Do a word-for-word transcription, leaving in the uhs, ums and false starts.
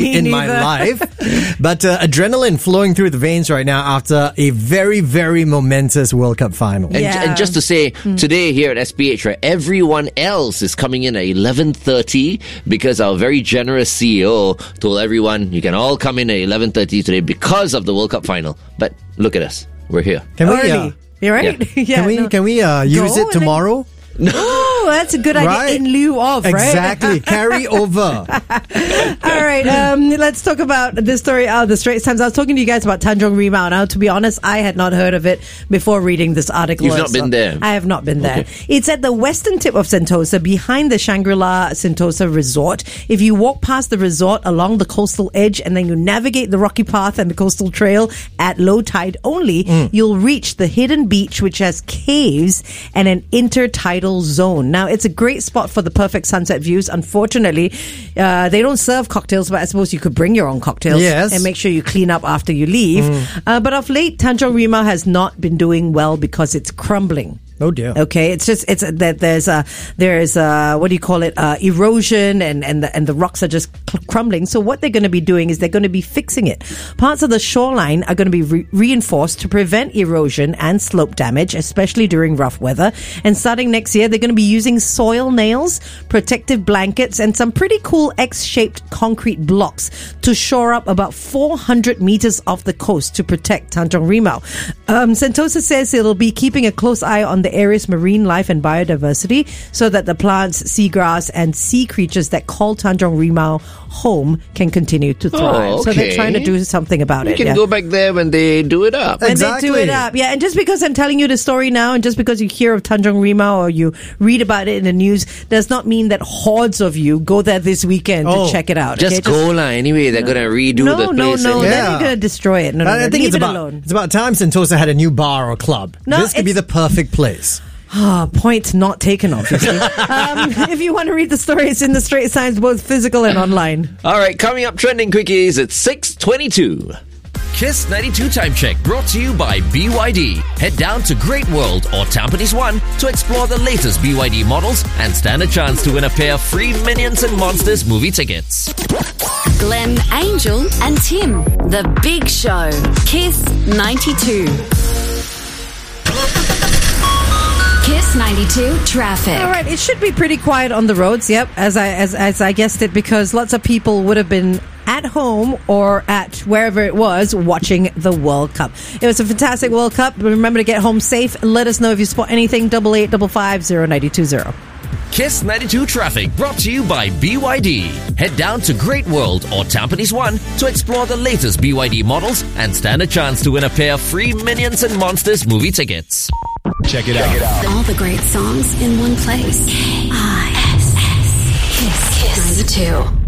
in my life. But uh, adrenaline flowing through the veins right now after a very, very momentous World Cup final. And, Yeah. and just to say, mm. today here at S P H, right, everyone else is coming in at eleven thirty because our very generous C E O told everyone you can all come in at eleven thirty today because of the World Cup final. But look at us. We're here. Can we, Early. uh, You're right. Yeah. Yeah, can we, no. can we uh, use Go it tomorrow? Oh, that's a good idea. Right? In lieu of, right? Exactly. Carry over. All right, um, let's talk about this story out of the Straits Times. I was talking to you guys about Tanjong Rimau. Now, to be honest, I had not heard of it before reading this article. You've not So been there? I have not been there. Okay. It's at the western tip of Sentosa, behind the Shangri-La Sentosa Resort. If you walk past the resort along the coastal edge and then you navigate the rocky path and the coastal trail at low tide only, mm. you'll reach the hidden beach, which has caves and an intertidal zone. Now, it's a great spot for the perfect sunset views. Unfortunately, uh, they don't serve cocktails, but I suppose you could bring your own cocktails Yes. and make sure you clean up after you leave. Mm. Uh, but of late, Tanjong Rimau has not been doing well because it's crumbling. Oh dear. Okay, it's just it's that there's a there's a what do you call it uh, erosion and and the, and the rocks are just cl- crumbling. So what they're going to be doing is they're going to be fixing it. Parts of the shoreline are going to be re- reinforced to prevent erosion and slope damage, especially during rough weather. And starting next year, they're going to be using soil nails, protective blankets, and some pretty cool X-shaped concrete blocks to shore up about four hundred meters off the coast to protect Tanjong Rimau. Um, Sentosa says it'll be keeping a close eye on the area's marine life and biodiversity so that the plants, seagrass, and sea creatures that call Tanjong Rimau home can continue to thrive. Oh, So they're okay. trying to do something about You it. can yeah. go back there when they do it up. When Exactly. they do it up. Yeah, and just because I'm telling you the story now and just because you hear of Tanjong Rimau or you read about it in the news does not mean that hordes of you go there this weekend Oh, to check it out. Just okay? go lah. Anyway, they're going to redo no, the no, place. no, and- Then Yeah. you're going to destroy it. No, no, I no. think Leave it's it about alone. it's about time Sentosa had a new bar or club. No, this could be it's- the perfect place. Ah, point not taken, obviously. um, if you want to read the story, it's in the Straits Times, both physical and online. All right, coming up, trending quickies at six twenty-two. Kiss ninety-two Time Check brought to you by B Y D. Head down to Great World or Tampines One to explore the latest B Y D models and stand a chance to win a pair of free Minions and Monsters movie tickets. Glenn, Angel, and Tim. The Big Show. Kiss ninety-two. Kiss ninety-two traffic. All right, it should be pretty quiet on the roads. Yep, as I as as I guessed it, because lots of people would have been at home or at wherever it was watching the World Cup. It was a fantastic World Cup. Remember to get home safe. Let us know if you spot anything. Double eight double five zero ninety two zero. Kiss ninety-two Traffic brought to you by B Y D. Head down to Great World or Tampines One to explore the latest B Y D models and stand a chance to win a pair of free Minions and Monsters movie tickets. Check it out. All the great songs in one place. K I S S. Kiss. Kiss ninety-two.